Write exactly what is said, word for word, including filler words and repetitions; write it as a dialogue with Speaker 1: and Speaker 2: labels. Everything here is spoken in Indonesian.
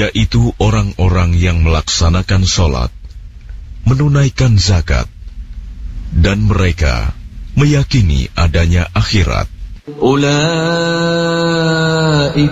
Speaker 1: yaitu orang-orang yang melaksanakan sholat, menunaikan zakat, dan mereka meyakini adanya akhirat.
Speaker 2: Ulaika